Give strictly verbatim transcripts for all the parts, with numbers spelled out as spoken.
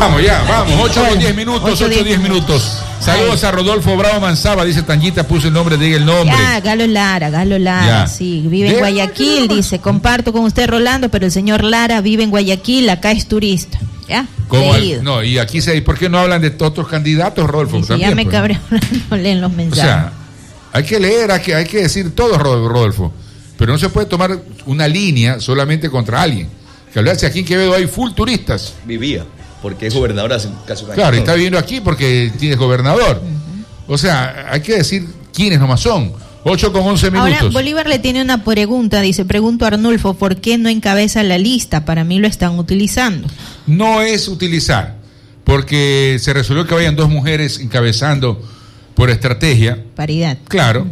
Vamos ya, vamos, ocho con diez minutos, ocho diez minutos. Saludos Ay. a Rodolfo Bravo Manzaba, dice Tanguita, puso el nombre, diga el nombre. Ya, Galo Lara, Galo Lara, ya. sí, vive en Guayaquil, dice, comparto con usted Rolando, pero el señor Lara vive en Guayaquil, acá es turista. ¿Ya? Al, no, y aquí se ¿por qué no hablan de otros candidatos, Rodolfo? Sí, también, ya me pues. cabreo, no leen los mensajes. O sea, hay que leer, hay que, hay que decir todo, Rodolfo, pero no se puede tomar una línea solamente contra alguien. Que hablarse aquí en Quevedo hay full turistas. Vivía, porque es gobernador hace casi un año. Claro, y está viviendo aquí porque tiene gobernador. Uh-huh. O sea, hay que decir quiénes nomás son. ocho con once minutos. Ahora, Bolívar le tiene una pregunta, dice, pregunto a Arnulfo, ¿por qué no encabeza la lista? Para mí lo están utilizando. No es utilizar, porque se resolvió que vayan dos mujeres encabezando por estrategia. Paridad. Claro,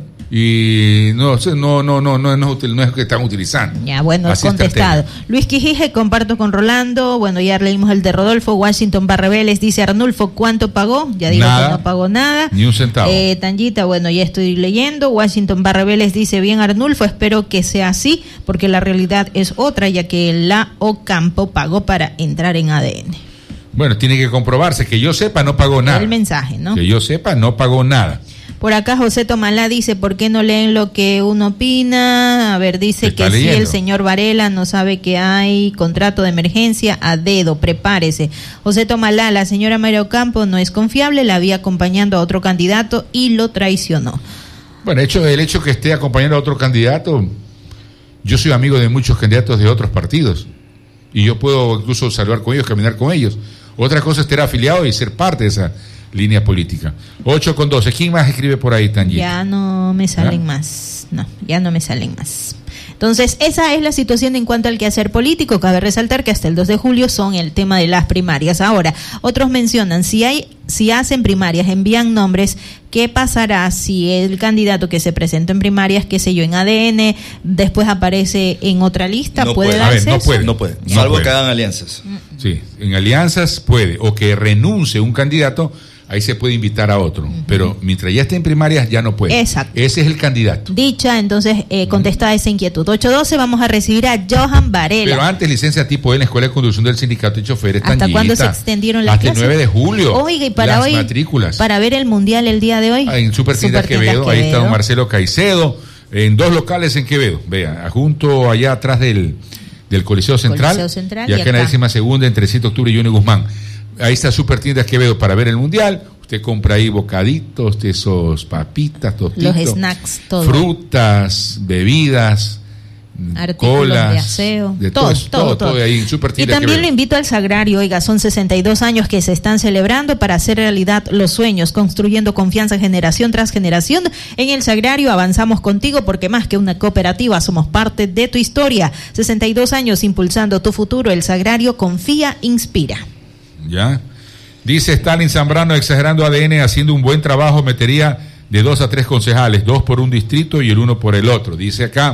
y no no no no no, no, no es que están utilizando. Ya, bueno, así contestado. Luis Quijije, comparto con Rolando, bueno, ya leímos el de Rodolfo. Washington Barrebeles dice, Arnulfo, ¿cuánto pagó? Ya digo nada, que no pagó nada. Ni un centavo. Eh, Tanguita, bueno, ya estoy leyendo. Washington Barrebeles dice, bien Arnulfo, espero que sea así, porque la realidad es otra, ya que la Ocampo pagó para entrar en A D N. Bueno, tiene que comprobarse, que yo sepa no pagó nada. El mensaje, ¿no? Que yo sepa no pagó nada. Por acá José Tomalá dice, ¿por qué no leen lo que uno opina? A ver, dice que si el señor Varela no sabe que hay contrato de emergencia, a dedo, prepárese. José Tomalá, la señora María Ocampo no es confiable, la había acompañando a otro candidato y lo traicionó. Bueno, hecho, el hecho que esté acompañando a otro candidato, yo soy amigo de muchos candidatos de otros partidos y yo puedo incluso saludar con ellos, caminar con ellos. Otra cosa es estar afiliado y ser parte de esa línea política. ocho con doce. ¿Quién más escribe por ahí, Tanguita? Ya no me salen ¿Ah? más. No, ya no me salen más. Entonces, esa es la situación en cuanto al quehacer político. Cabe resaltar que hasta el dos de julio son el tema de las primarias. Ahora, otros mencionan, si hay, si hacen primarias, envían nombres, ¿qué pasará si el candidato que se presentó en primarias, qué sé yo, en A D N, después aparece en otra lista? No ¿Puede, puede darse a ver, no eso? puede, no puede. No Salvo puede. que hagan alianzas. Sí, en alianzas puede, o que renuncie un candidato, ahí se puede invitar a otro, uh-huh. pero mientras ya esté en primarias ya no puede. Exacto. Ese es el candidato. Dicha, entonces, eh, contestada esa inquietud. ocho doce, vamos a recibir a Johan Varela. Pero antes, licencia tipo E en la Escuela de Conducción del Sindicato de Choferes. ¿Hasta Tanguita, cuándo se extendieron las hasta clases? Hasta el nueve de julio. Oiga, y para las hoy, matrículas. Para ver el Mundial el día de hoy. Ah, en Super Tiendas Quevedo, Quevedo, ahí está don Marcelo Caicedo, en dos locales en Quevedo. Vea, junto allá atrás del, del Coliseo Central. Coliseo Central y, y acá, acá en la décima segunda, entre siete de octubre y Johnny Guzmán. Ahí está Super Tiendas Quevedo para ver el Mundial. Usted compra ahí bocaditos, de esos papitas, tostitos, los snacks, todo. Frutas, bebidas, artículos colas, de aseo, de todo, todo, todo, todo, todo, todo ahí en Super Tiendas. Y también Quevedo. Lo invito al Sagrario, oiga, son sesenta y dos años que se están celebrando para hacer realidad los sueños, construyendo confianza generación tras generación. En el Sagrario avanzamos contigo porque más que una cooperativa somos parte de tu historia. sesenta y dos años impulsando tu futuro, el Sagrario confía, inspira. Ya. Dice Stalin Zambrano, exagerando A D N, haciendo un buen trabajo, metería de dos a tres concejales, dos por un distrito y el uno por el otro. Dice acá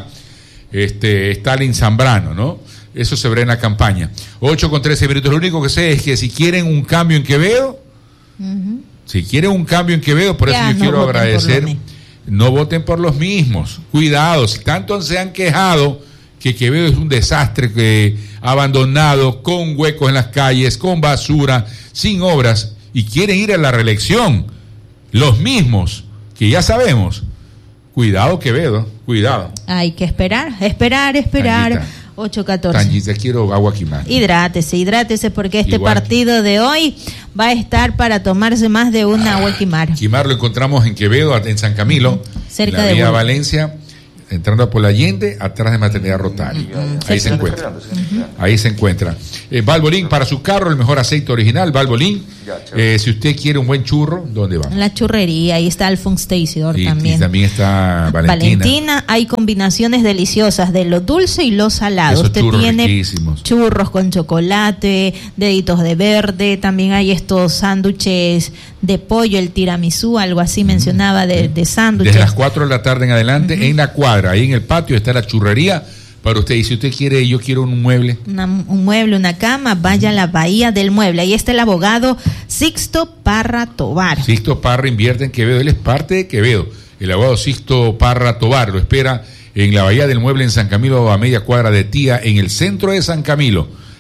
este Stalin Zambrano, ¿no? Eso se verá en la campaña. ocho con trece minutos. Lo único que sé es que si quieren un cambio en Quevedo, uh-huh. si quieren un cambio en Quevedo, por ya, eso yo no quiero agradecer, no voten por los mismos. Cuidado, si tanto se han quejado que Quevedo es un desastre, que abandonado, con huecos en las calles, con basura, sin obras, y quieren ir a la reelección, los mismos, que ya sabemos, cuidado Quevedo, cuidado. Hay que esperar, esperar, esperar. Tanguita, ocho catorce. Tanguita, quiero agua quimar. Hidrátese, hidrátese, porque este Igual. partido de hoy va a estar para tomarse más de una ah, agua quimar. Quimar lo encontramos en Quevedo, en San Camilo, uh-huh. cerca en la de vía Valencia, entrando por la Allende, atrás de Maternidad Rotario. Uh-huh. Ahí se encuentra. Uh-huh. Ahí se encuentra. Eh, Valvoline, para su carro, el mejor aceite original, Valvoline. Eh, si usted quiere un buen churro, ¿dónde va? En la churrería, ahí está Alphonse Teixidor y, también. Y también está Valentina. Valentina, hay combinaciones deliciosas de lo dulce y lo salado. Esos usted churros tiene riquísimos. Churros con chocolate, deditos de verde, también hay estos sándwiches de pollo, el tiramisú, algo así mm. mencionaba de, de sándwiches. Desde las cuatro de la tarde en adelante, uh-huh. en la cuadra, ahí en el patio está la churrería. Para usted, y si usted quiere, yo quiero un mueble. Una, un mueble, una cama, vaya a la Bahía del Mueble. Ahí está el abogado Sixto Parra Tovar. Sixto Parra invierte en Quevedo, él es parte de Quevedo. El abogado Sixto Parra Tovar lo espera en la Bahía del Mueble en San Camilo, a media cuadra de Tía, en el centro de San Camilo.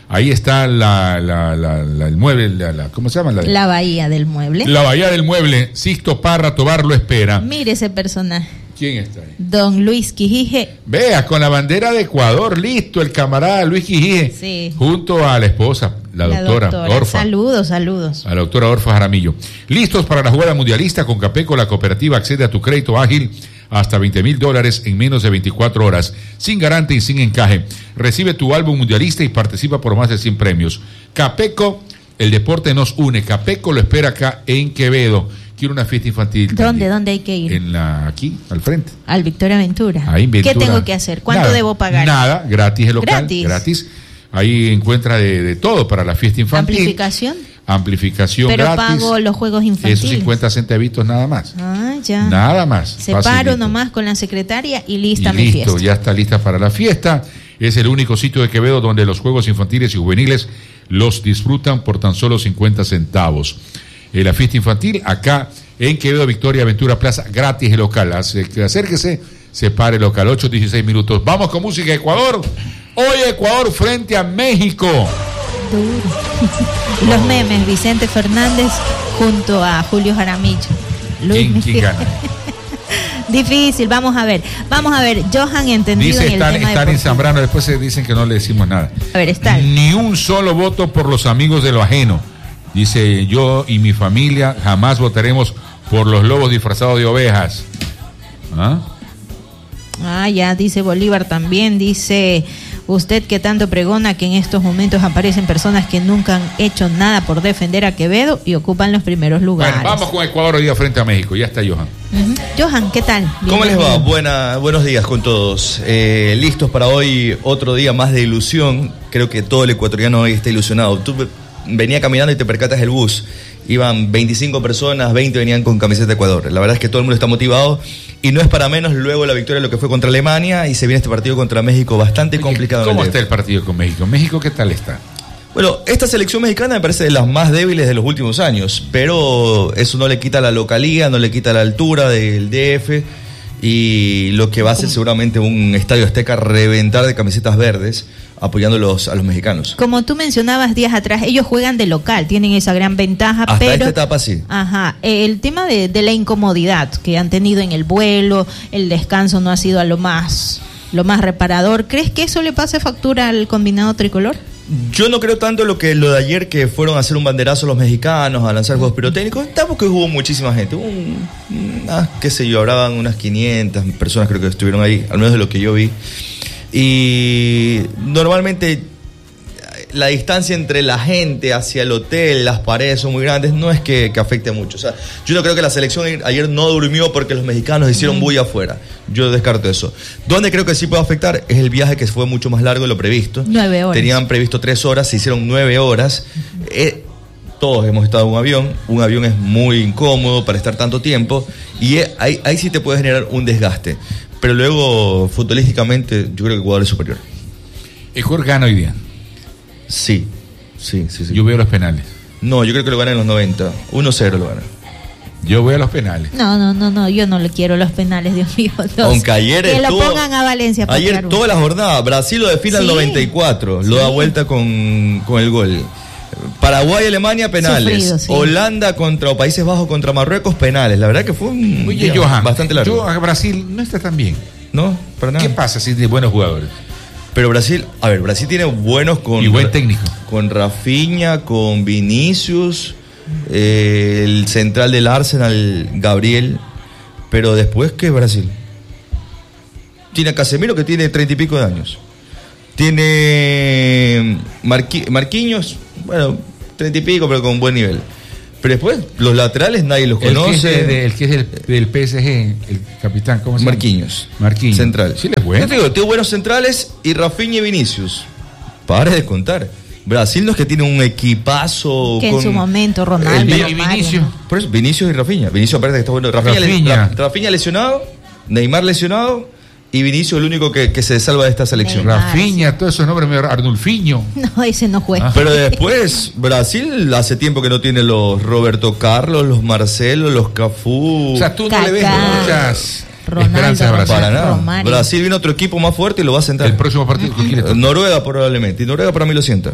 Ahí está la, la, la, la el mueble, la, la, ¿cómo se llama? La, la bahía del mueble. La bahía del mueble. Sixto Parra Tobar lo espera. Mire ese personaje. ¿Quién está ahí? Don Luis Quijije. Vea, con la bandera de Ecuador, listo, el camarada Luis Quijije. Sí. Junto a la esposa, la, la doctora, doctora Orfa. Saludos, saludos. A la doctora Orfa Jaramillo. Listos para la jugada mundialista con Capeco, la cooperativa accede a tu crédito ágil hasta veinte mil dólares en menos de veinticuatro horas, sin garante y sin encaje. Recibe tu álbum mundialista y participa por más de cien premios. Capeco, el deporte nos une. Capeco lo espera acá en Quevedo. Quiero una fiesta infantil. ¿Dónde? También. ¿Dónde hay que ir? En la, aquí, al frente. Al Victoria Ventura. Ahí Ventura. ¿Qué tengo que hacer? ¿Cuánto Nada, debo pagar? Nada, gratis el local. Gratis. Gratis. Ahí encuentra de, de todo para la fiesta infantil. ¿Amplificación? Amplificación Pero gratis. Pero pago los juegos infantiles. Esos cincuenta centavitos nada más. Ah, ya. Nada más. Separo facilito. Nomás con la secretaria y lista y mi listo, fiesta. Ya está lista para la fiesta. Es el único sitio de Quevedo donde los juegos infantiles y juveniles los disfrutan por tan solo cincuenta centavos. Eh, la fiesta infantil acá en Quevedo, Victoria Aventura Plaza, gratis el local. Acérquese, separe el local. ocho dieciséis minutos. Vamos con música Ecuador. Hoy Ecuador frente a México. Duro. Los memes, Vicente Fernández junto a Julio Jaramillo. ¿Quién, ¿Quién gana? Difícil, vamos a ver. Vamos a ver, Johan entendido Dice en el tema Stalin Zambrano, después se dicen que no le decimos nada. A ver, está. Ni un solo voto por los amigos de lo ajeno. Dice, yo y mi familia jamás votaremos por los lobos disfrazados de ovejas. ¿Ah? Ah, ya, dice Bolívar también, dice usted que tanto pregona que en estos momentos aparecen personas que nunca han hecho nada por defender a Quevedo y ocupan los primeros lugares. Bueno, vamos con Ecuador hoy día frente a México, ya está Johan. Uh-huh. Johan, ¿qué tal? ¿Cómo les va? Buena, buenos días con todos. Eh, listos para hoy otro día más de ilusión. Creo que todo el ecuatoriano hoy está ilusionado. Tú venía caminando y te percatas del bus. Iban veinticinco personas, veinte venían con camiseta de Ecuador. La verdad es que todo el mundo está motivado y no es para menos luego la victoria de lo que fue contra Alemania y se viene este partido contra México bastante complicado. ¿Cómo está el partido con México? ¿México qué tal está? Bueno, esta selección mexicana me parece de las más débiles de los últimos años, pero eso no le quita la localía, no le quita la altura del D F y lo que va a ser seguramente un estadio Azteca a reventar de camisetas verdes apoyando los, a los mexicanos. Como tú mencionabas días atrás, ellos juegan de local, tienen esa gran ventaja. Hasta pero esta etapa sí. Ajá, el tema de, de la incomodidad que han tenido en el vuelo, el descanso no ha sido a lo más, lo más reparador. ¿Crees que eso le pase factura al combinado tricolor? Yo no creo tanto lo que lo de ayer que fueron a hacer un banderazo los mexicanos, a lanzar juegos pirotécnicos. Tampoco hubo muchísima gente. Un, ah, qué sé yo, hablaban unas quinientas personas creo que estuvieron ahí, al menos de lo que yo vi. Y normalmente la distancia entre la gente hacia el hotel, las paredes son muy grandes, no es que, que afecte mucho. O sea, yo no creo que la selección ayer no durmió porque los mexicanos hicieron bulla afuera. Yo descarto eso. Donde creo que sí puede afectar es el viaje que fue mucho más largo de lo previsto. Nueve horas. Tenían previsto tres horas, se hicieron nueve horas. Eh, todos hemos estado en un avión. Un avión es muy incómodo para estar tanto tiempo y eh, ahí, ahí sí te puede generar un desgaste. Pero luego, futbolísticamente, yo creo que Ecuador es superior. ¿Ecuador gana hoy día? Sí, sí, sí, sí. Yo veo los penales. No, yo creo que lo gana en los noventa. uno cero lo gana. Yo voy a los penales. No, no, no, no, yo no le quiero los penales, Dios mío. Los, Aunque ayer que estuvo, lo pongan a Valencia. Ayer toda la jornada, Brasil lo define al sí, noventa y cuatro, lo sí. da vuelta con, con el gol. Paraguay, Alemania, penales. Sufrido, sí. Holanda contra o Países Bajos contra Marruecos, penales. La verdad que fue un Oye, día Johan, bastante largo. Yo a Brasil no está tan bien. No, para nada. ¿Qué pasa si tiene buenos jugadores? Pero Brasil, a ver, Brasil tiene buenos con... Y buen técnico. Con Rafinha, con Vinicius, eh, el central del Arsenal, Gabriel. Pero después, ¿qué es Brasil? Tiene a Casemiro que tiene treinta y pico de años. Tiene Marqui, Marquinhos, bueno, treinta y pico, pero con buen nivel. Pero después, los laterales nadie los conoce. El que es, de, el que es del, del P S G, el capitán, ¿cómo se llama? Marquinhos. Marquinhos. Central. Sí, es bueno. Yo te digo, tiene buenos centrales y Rafinha y Vinicius. Para de contar. Brasil no es que tiene un equipazo. Que con en su momento Ronaldo. El, y Vinicius. Por eso, Vinicius y Rafinha. Vinicius parece que está bueno. Rafinha, Rafinha. Le, Rafinha lesionado, Neymar lesionado. Y Vinicius el único que, que se salva de esta selección. Neymar, Rafinha, sí. Todos esos nombres medio Arnulfiño. No, ese no juega. Ah. Pero después, Brasil hace tiempo que no tiene los Roberto Carlos, los Marcelo, los Cafú. O sea, tú Kaká. no le ves muchas Ronaldo, esperanzas de Brasil. Para nada. Romario. Brasil viene otro equipo más fuerte y lo va a sentar. El próximo partido, ¿con quién le toca? Noruega probablemente. Y Noruega para mí lo sienta.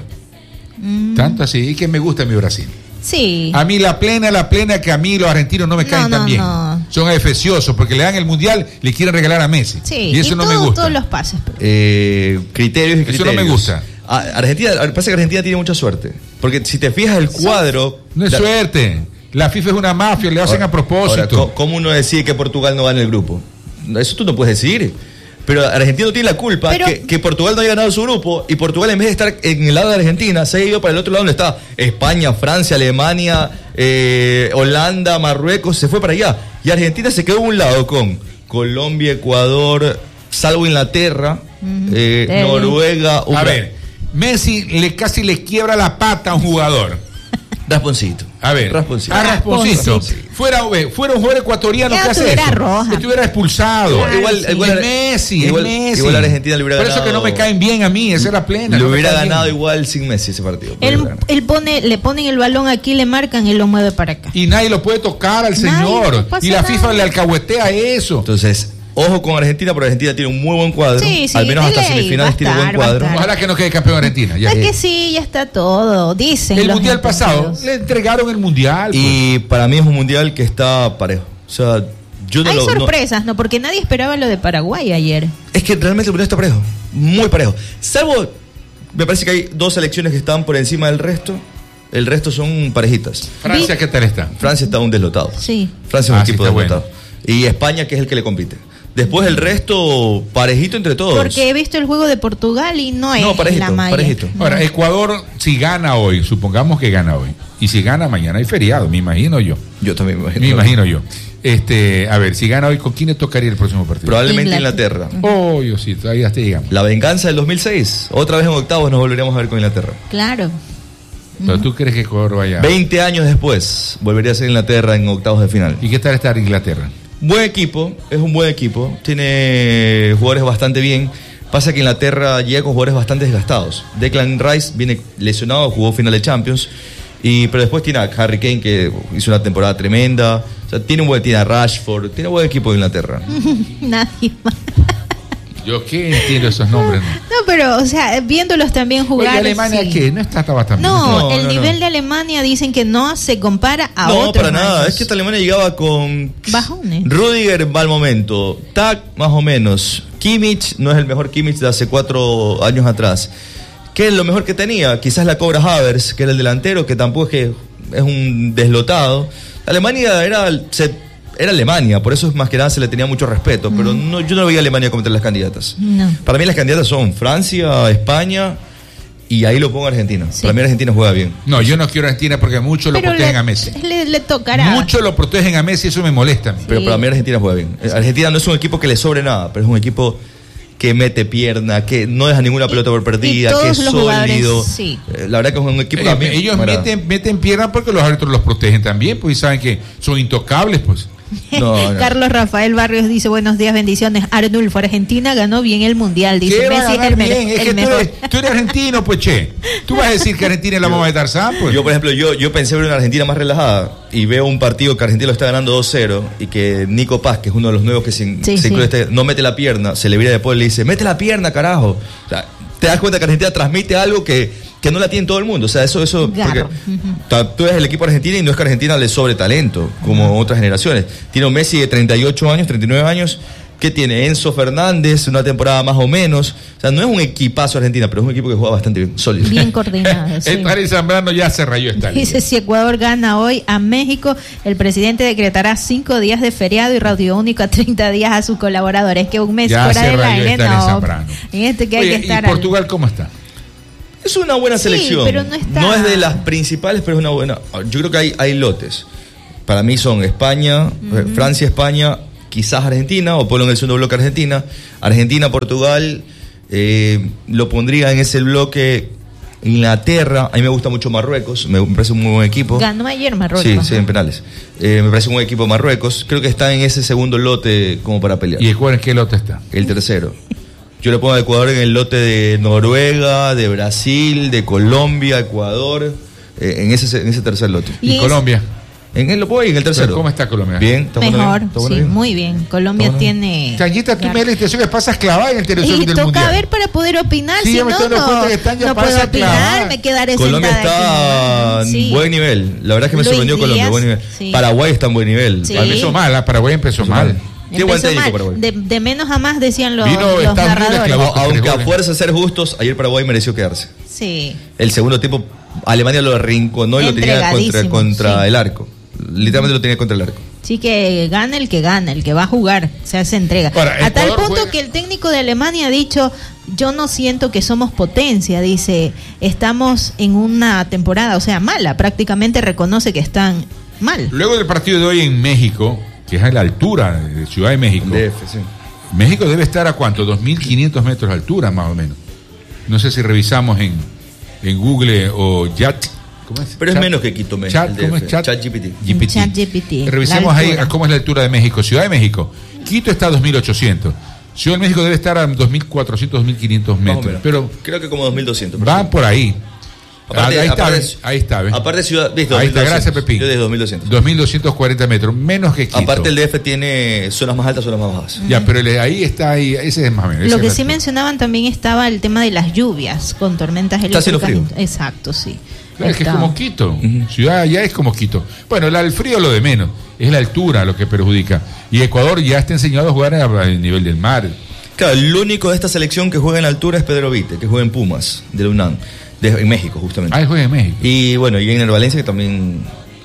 Mm, Tanto así, y que me gusta mi Brasil. sí. A mí la plena, la plena que a mí los argentinos no me No, caen no, tan bien. no. Son efeciosos porque le dan el mundial, le quieren regalar a Messi. Sí, y eso no todo- me gusta. todos los pases. pero- Eh, criterios y Eso criterios. no me gusta. A- Argentina, pasa que Argentina tiene mucha suerte. Porque si te fijas el cuadro. No es la- suerte. La FIFA es una mafia, le hacen Ahora- a propósito. ahora, ¿cómo- ¿Cómo uno decide que Portugal no gana el grupo? Eso tú no puedes decidir. Pero Argentina no tiene la culpa Pero- que, que Portugal no haya ganado su grupo y Portugal en vez de estar en el lado de Argentina se ha ido para el otro lado donde está España, Francia, Alemania, eh, Holanda, Marruecos, se fue para allá. Y Argentina se quedó a un lado con Colombia, Ecuador, salvo Inglaterra, eh, Eh. Noruega, A Ucra- ver, Messi le casi le quiebra la pata a un jugador. Rasponcito. A ver, Rasponcito. a Rasponcito. Rasponcito. Fuera, ve, fuera un jugador ecuatoriano Ya que hace tuviera eso. roja. Estuviera expulsado. Claro, igual, sí. igual, Es Messi, igual, es Messi. igual Argentina le hubiera Por ganado. eso que no me caen bien a mí, esa es la plena. Le no me hubiera caen ganado bien. igual sin Messi ese partido. Él, Hubiera ganado. él pone, le ponen el balón aquí, le marcan y lo mueve para acá. Y nadie lo puede tocar al Nadie, señor. no pasa Y la nada. FIFA le alcahuetea eso. Entonces, ojo con Argentina, porque Argentina tiene un muy buen cuadro. Sí, sí, Al menos hasta dele ahí, semifinales va a tiene estar, buen va a cuadro. estar. Ojalá que no quede campeón Argentina. Ya. Es que sí, ya está todo, dicen. El los mundial pasado entendidos. le entregaron el mundial. pues. Y para mí es un mundial que está parejo. O sea, yo no Hay lo. no- sorpresas, ¿no? Porque nadie esperaba lo de Paraguay ayer. es que realmente el mundial está parejo. Muy parejo. Salvo, me parece que hay dos selecciones que están por encima del resto. El resto son parejitas. Francia, ¿qué tal está? Francia está un deslotado. Sí. Francia es un Ah, sí, equipo está deslotado. Y España, que es el que le compite. Después el resto, parejito entre todos. Porque he visto el juego de Portugal y no es No, parejito, la malla. parejito. Ahora, Ecuador, si gana hoy, supongamos que gana hoy, y si gana mañana hay feriado, me imagino yo. Yo también me imagino. Me imagino yo. Este, a ver, si gana hoy, ¿con quién le tocaría el próximo partido? Probablemente Inglaterra. Inglaterra. Oh, Diosito, ahí hasta llegamos. La venganza del dos mil seis. Otra vez en octavos nos volveríamos a ver con Inglaterra. Claro. Pero tú crees que Ecuador vaya. veinte años después, volvería a ser Inglaterra en octavos de final. ¿Y qué tal estar Inglaterra? Buen equipo, es un buen equipo. Tiene jugadores bastante bien. Pasa que Inglaterra llega con jugadores bastante desgastados. Declan Rice viene lesionado, jugó final de Champions. Y, pero después tiene a Harry Kane, que hizo una temporada tremenda. O sea, tiene un buen, tiene a Rashford, tiene un buen equipo de Inglaterra. Nadie más. Yo qué entiendo esos nombres. ¿no? No, pero, o sea, viéndolos también Oye, jugar. Alemania, sí. ¿qué? No está estaba tan bien. No, No, el no, nivel no. de Alemania dicen que no se compara a no, otros para nada. años. Es que esta Alemania llegaba con Bajones. Rudiger mal momento, Tac más o menos, Kimmich no es el mejor Kimmich de hace cuatro años atrás. ¿Qué es lo mejor que tenía? Quizás la Cobra Havertz, que era el delantero, que tampoco es que es un deslotado. Alemania era se- era Alemania, por eso es más que nada se le tenía mucho respeto, pero no, yo no veía a Alemania como entre las candidatas. No. Para mí las candidatas son Francia, España y ahí lo pongo Argentina. Sí. Para mí Argentina juega bien. No, yo no quiero a Argentina porque muchos lo Pero protegen le, a Messi. Le, le tocará. Muchos lo protegen a Messi, eso me molesta a mí. Pero Sí. para mí Argentina juega bien. Argentina no es un equipo que le sobre nada, pero es un equipo que mete pierna, que no deja ninguna pelota por perdida, y todos que es los jugadores, sólido. sí. Eh, La verdad que es un equipo que a Ellos, mí ellos me agrada. meten, meten pierna porque los árbitros los protegen también, pues y saben que son intocables, pues. No, no. Carlos Rafael Barrios dice buenos días, bendiciones. Arnulfo, Argentina ganó bien el mundial. Dice ¿Qué va a Messi es ganar el, me- bien? Es el que tú mejor. eres, tú eres argentino, pues che. Tú vas a decir que Argentina es la mamá de Tarzán, pues. Yo, por ejemplo, yo, yo pensé ver una Argentina más relajada y veo un partido que Argentina lo está ganando dos cero y que Nico Paz, que es uno de los nuevos que se, Sí, se sí. incluye este, no mete la pierna, se le vira después y le dice, mete la pierna, carajo. O sea, te das cuenta que Argentina transmite algo que, que no la tiene todo el mundo. O sea, eso, eso, porque Garro. Ujú. ta- tú eres el equipo argentino y no es que Argentina le sobre talento, como otras generaciones. Tiene un Messi de treinta y ocho años, treinta y nueve años, que tiene Enzo Fernández, una temporada más o menos. O sea, no es un equipazo Argentina, pero es un equipo que juega bastante bien, sólido. Bien coordinado. sí. Stalin Zambrano ya se rayó esta Dice, línea. si Ecuador gana hoy a México, el presidente decretará cinco días de feriado y radio único a treinta días a sus colaboradores. Que un mes Ya fuera se del rayó aire, Stalin no. Zambrano. En este que hay Oye, que estar ¿y al- Portugal cómo está? Es una buena Sí, selección. pero no está- es de las principales, pero es una buena. Yo creo que hay, hay lotes. Para mí son España, eh, Francia, España, quizás Argentina, o ponlo en el segundo bloque Argentina. Argentina, Portugal, eh, lo pondría en ese bloque Inglaterra. A mí me gusta mucho Marruecos, me, me parece un muy buen equipo. Ganó ayer Marruecos. Sí, sí, en penales. Eh, me parece un buen equipo Marruecos. Creo que está en ese segundo lote como para pelear. ¿Y Ecuador en qué lote está? El tercero. Yo le pongo a Ecuador en el lote de Noruega, de Brasil, de Colombia, Ecuador, eh, en, ese, en ese tercer lote. ¿Y, Y es- Colombia? En el Lopoy, en el tercero. Pero ¿cómo está Colombia? Bien, está bueno Mejor, bien, está sí, bueno bien. muy bien. Colombia Está bueno tiene... Changuita, tú me das la intención que pasas clavada en el Y televisor del toca mundial. ver para poder opinar, Sí, si ya me no, estoy dando no, cuenta que están ya no pasa puedo opinar, clavada. me quedaré Colombia sentada está aquí. en Sí. buen nivel. La verdad es que me Luis sorprendió Colombia, Díaz, buen nivel. sí. Paraguay está en buen nivel. Sí. Empezó mal, ¿ah? Paraguay empezó Empezó mal. mal. Qué buen Empezó técnico mal. Paraguay. De, de menos a más decían los, Vino los Estados Unidos, narradores. clavó. Aunque a goles. fuerza de ser justos, ayer Paraguay mereció quedarse. Sí. El segundo tiempo, Alemania lo arrinconó y lo tenía contra, Entregadísimo, contra sí. el arco. Literalmente lo tenía contra el arco. Sí, que gana el que gana, el que va a jugar, se hace entrega. Ahora, a tal Ecuador punto juega- que el técnico de Alemania ha dicho, yo no siento que somos potencia, dice, estamos en una temporada, o sea, mala, prácticamente reconoce que están mal. Luego del partido de hoy en México, que es a la altura de Ciudad de México, D F, sí. México debe estar a cuánto, dos mil quinientos metros de altura más o menos. No sé si revisamos en, en Google o Yat. ¿Cómo es? Pero es Chat- menos que Quito, me- Chat, el ¿cómo D F. es? Chat, Chat G P T. G P T. Chat G P T, Revisemos la ahí altura. a cómo es la altura de México. Ciudad de México. Quito está a dos mil ochocientos. Ciudad de México debe estar a dos mil cuatrocientos, dos mil quinientos Más o metros. menos. Pero creo que como dos mil doscientos. van por ahí. Aparte- ahí, está, aparte- ¿ves? ahí está, ¿ves? Aparte ciudad, ¿viste? Ahí está, dos mil doscientos. gracias Pepín. Yo desde dos mil doscientos. dos mil doscientos cuarenta metros, menos que Quito. Aparte el D F tiene zonas más altas, zonas más bajas. Ya, pero el- ahí está, ahí, ese es más o menos. ese Lo que es sí la- mencionaban también estaba el tema de las lluvias con tormentas Está haciendo eléctricas. frío. Exacto, sí. Claro, es que es Está- como Quito. Ujú. Ciudad allá es como Quito. Bueno, la- el frío lo de menos. Es la altura lo que perjudica. Y Ecuador ya está enseñado a jugar a- al nivel del mar. Claro, el único de esta selección que juega en la altura es Pedro Vite, que juega en Pumas, de la UNAM, de- en México justamente. Ah, él juega en México. Y bueno, y en el Valencia que también...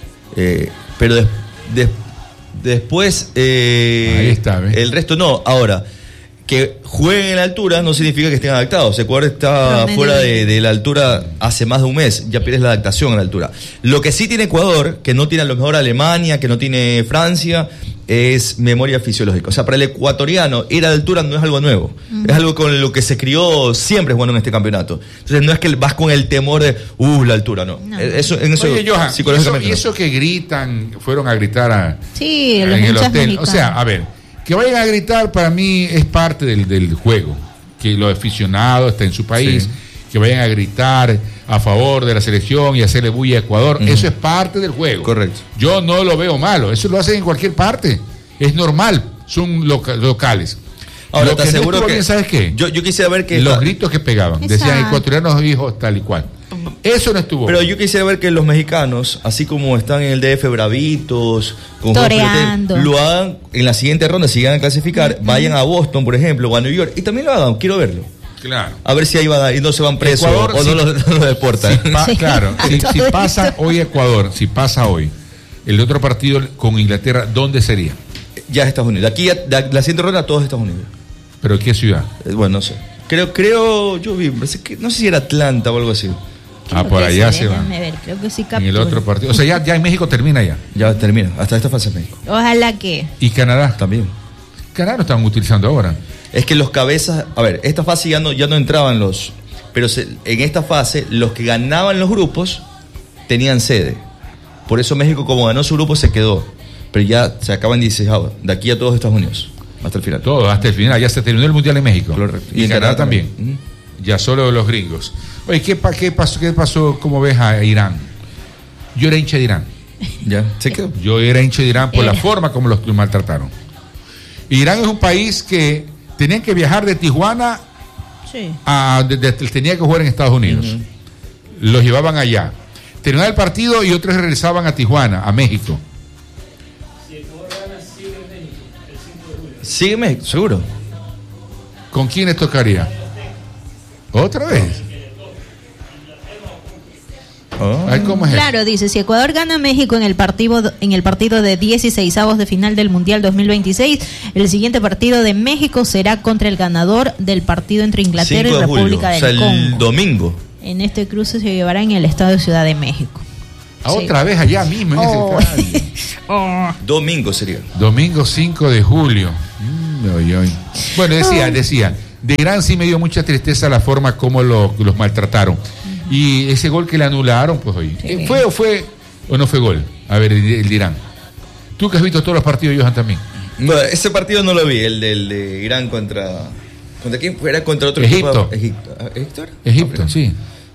eh, pero des- des- después... eh, Ahí está, ¿ves? El resto no. Ahora, que jueguen en la altura no significa que estén adaptados. Ecuador está Promedio. fuera de, de la altura hace más de un mes. Ya pierdes la adaptación a la altura. Lo que sí tiene Ecuador, que no tiene a lo mejor Alemania, que no tiene Francia, es memoria fisiológica. O sea, para el ecuatoriano ir a la altura no es algo nuevo. Es algo con lo que se crió siempre jugando en este campeonato. Entonces no es que vas con el temor de, uh, la altura, no. No. Eso, en eso, Oye, Johan, y eso, psicológicamente y no. eso que gritan, fueron a gritar a, Sí, en los el hinchas hotel. O mexicanos. sea, a ver, que vayan a gritar para mí es parte del, del juego. Que los aficionados estén en su país, Sí. que vayan a gritar a favor de la selección y hacerle bulla a Ecuador. Ujú. Eso es parte del juego. Correcto. Yo no lo veo malo. Eso lo hacen en cualquier parte. Es normal. Son loca- locales. Ahora, Lo te que no aseguro estuvo que... bien, ¿sabes qué? Yo, yo quisiera ver que... Los esta- gritos que pegaban. Decían Exacto. ecuatorianos hijos tal y cual. Eso no estuvo Pero bien. yo quisiera ver que los mexicanos, así como están en el D F bravitos, con juegos Toreando. pirotécnicos, lo hagan en la siguiente ronda, si llegan a clasificar, vayan a Boston, por ejemplo, o a New York, y también lo hagan, quiero verlo. Claro. A ver si ahí van a, y no se van presos Ecuador, o sí. no los, no los deportan. Si pa- Sí. Claro, si, Todo si esto. pasa hoy Ecuador, si pasa hoy, el otro partido con Inglaterra, ¿dónde sería? Ya es Estados Unidos. De aquí a de la siguiente ronda, todos Estados Unidos. ¿Pero qué ciudad? Eh, Bueno, no sé. Creo, creo, yo vi, parece que- no sé si era Atlanta o algo así. Ah, Creo por que allá sí, se van. déjenme ver, creo que sí En el captura. otro partido. O sea, ya, ya en México termina ya. Ya termina, hasta esta fase de México. Ojalá que. Y Canadá. También. Canadá lo están utilizando ahora. Es que los cabezas, a ver, esta fase ya no, ya no entraban los, pero se- en esta fase los que ganaban los grupos tenían sede. Por eso México, como ganó su grupo, se quedó. Pero ya se acaban dieciséis, de aquí a todos Estados Unidos, hasta el final. Todo, hasta el final. Ya se terminó el Mundial en México. Correcto. Y, en Canadá, también. también. Ya solo los gringos. Oye, ¿qué, pa- qué pasó, ¿qué pasó? ¿Cómo ves a Irán? Yo era hincha de Irán. Ya, se quedó. Yo era hincha de Irán por la Era. forma como los maltrataron. Irán es un país que tenían que viajar de Tijuana Sí. a, de- de- tenía que jugar en Estados Unidos. Los llevaban allá. Terminaba el partido y otros regresaban a Tijuana, a México. Sigue México, seguro. ¿Con quién les tocaría? ¿Otra vez? Ah. Ay, ¿cómo es eso? Claro, dice, si Ecuador gana a México en el partido en el partido de dieciseisavos de final del Mundial dos mil veintiséis, el siguiente partido de México será contra el ganador del partido entre Inglaterra cinco y de julio, República o sea, del el Congo. domingo. En este cruce se llevará en el estado de Ciudad de México. Ah, Sí. otra vez allá mismo en Oh. ese estadio. Oh. Domingo sería. Domingo cinco de julio. Mm, oy, oy. Bueno, decía, decía, de Irán sí me dio mucha tristeza la forma como lo- los maltrataron. Y ese gol que le anularon, pues oye, Sí. ¿fue o fue o no fue gol? A ver, el, el de Irán. Tú que has visto todos los partidos, Johan, también. Bueno, ese partido no lo vi, el del de Irán contra... ¿Contra quién? Era contra otro Egipto. equipo. Egipto. ¿Ah, ¿Egipto era? Egipto, Ah, sí.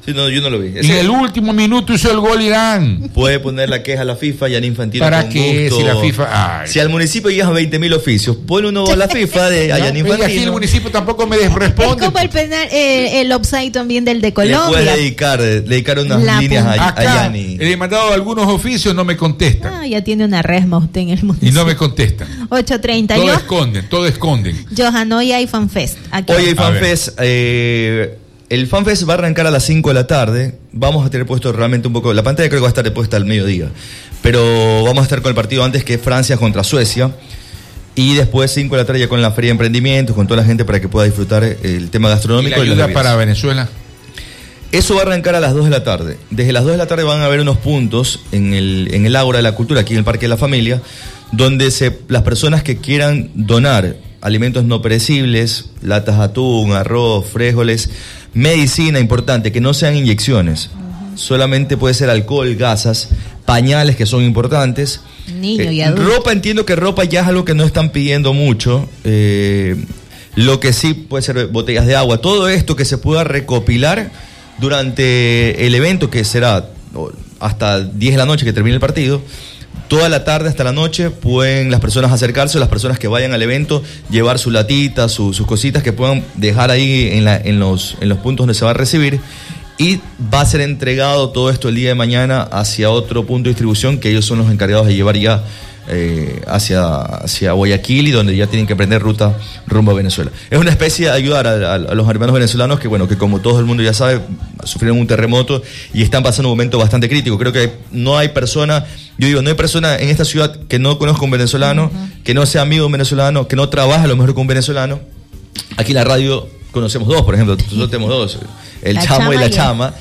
Sí, no, yo no lo vi. En Ese- el último minuto hizo el gol Irán. Puede poner la queja a la FIFA y a Infantino. ¿Para con qué? gusto. Si la FIFA... Ay. Si al municipio llegan veinte mil oficios, pone uno a la FIFA de a No, Gianni y aquí el Infantino. municipio tampoco me Es responde. como el penal, eh, el offside también del de Le puedes Colombia. dedicar, dedicar unas La líneas a, a Acá Gianni. le he mandado algunos oficios, no me contestan. Ah, ya tiene una resma usted en el Y municipio. no me contestan. ocho treinta. Todo Yo, esconden, todo esconden. Johanoya y FanFest. Aquí. Oye, el A ver. FanFest, eh, el FanFest va a arrancar a las cinco de la tarde. Vamos a tener puesto realmente un poco. La pantalla creo que va a estar puesta al mediodía. Pero vamos a estar con el partido antes, que es Francia contra Suecia. Y después cinco de la tarde ya con la feria de emprendimientos, con toda la gente para que pueda disfrutar el tema ¿Y gastronómico. la y las ayuda bebidas. para Venezuela? Eso va a arrancar a las dos de la tarde. Desde las dos de la tarde van a haber unos puntos en el, en el Ágora de la Cultura, aquí en el Parque de la Familia, donde se, las personas que quieran donar alimentos no perecibles, latas de atún, arroz, frijoles, medicina importante, que no sean inyecciones. Solamente puede ser alcohol, gasas, pañales que son importantes. Niño y Eh, adulto. ropa, entiendo que ropa ya es algo que no están pidiendo mucho. Eh, lo que sí puede ser botellas de agua. Todo esto que se pueda recopilar durante el evento, que será oh, hasta diez de la noche que termine el partido. Toda la tarde hasta la noche pueden las personas acercarse, o las personas que vayan al evento, llevar su latita, su- sus cositas que puedan dejar ahí en, la- en los, en los puntos donde se va a recibir. Y va a ser entregado todo esto el día de mañana hacia otro punto de distribución, que ellos son los encargados de llevar ya eh, hacia, hacia Guayaquil, y donde ya tienen que emprender ruta rumbo a Venezuela. Es una especie de ayudar a, a- a los hermanos venezolanos que, bueno, que como todo el mundo ya sabe, sufrieron un terremoto y están pasando un momento bastante crítico. Creo que no hay persona, yo digo, no hay persona en esta ciudad que no conozca un venezolano, que no sea amigo de un venezolano, que no trabaja a lo mejor con un venezolano. Aquí en la radio conocemos dos, por ejemplo, nosotros tenemos dos, el La chamo y chama la y el- chama,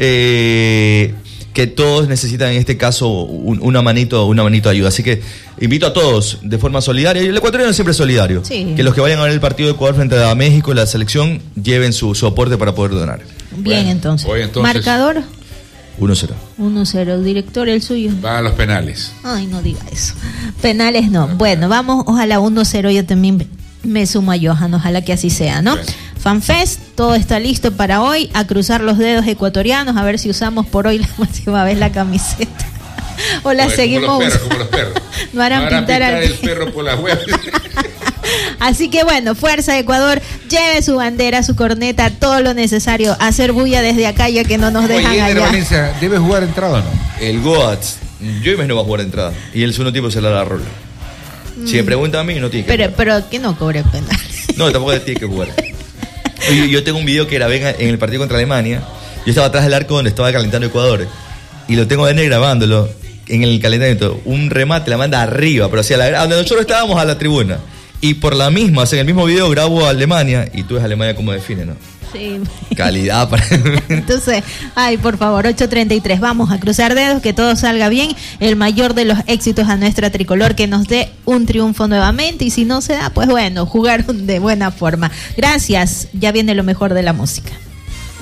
eh, que todos necesitan en este caso un- una manito, una manito de ayuda. Así que invito a todos de forma solidaria, y el ecuatoriano siempre es solidario, Sí. que los que vayan a ver el partido de Ecuador frente a México, la selección, lleven su, su aporte para poder donar. Bien, Bueno, entonces. hoy entonces- Marcador uno cero. uno cero. Director, el suyo. Va a los penales. Ay, no diga eso. Penales no. Bueno, vamos, ojalá uno cero. Yo también me sumo a Johan, ojalá que así sea, ¿no? Bueno. FanFest, todo está listo para hoy. A cruzar los dedos ecuatorianos, a ver si usamos por hoy la última vez la camiseta. O la Como- seguimos Como los perros, usando. como los perros. No harán pintar al- el perro por la web. Así que bueno, Fuerza Ecuador, lleve su bandera, su corneta, todo lo necesario. Hacer bulla desde acá, ya que no nos dejan Oye, Eder allá. Valencia, ¿debe jugar entrada o no? El Goats, yo imagino va a jugar de entrada. Y el segundo tiempo se le da la rola. Si me preguntan a mí, no tiene que Pero, jugar. pero que no cobre penal. No, tampoco tiene que jugar. Yo, yo tengo un video que grabé en el partido contra Alemania. Yo estaba atrás del arco donde estaba calentando Ecuador. Y lo tengo a Dene grabándolo en el calentamiento. Un remate la manda arriba, pero hacia la, a donde nosotros estábamos, a la tribuna. Y por la misma, o sea, en el mismo video grabo a Alemania. Y tú ves a Alemania como define, ¿no? Sí. Calidad para... Entonces, ay, por favor, ocho treinta y tres, vamos a cruzar dedos, que todo salga bien, el mayor de los éxitos a nuestra tricolor, que nos dé un triunfo nuevamente, y si no se da, pues bueno, jugar de buena forma. Gracias, ya viene lo mejor de la música.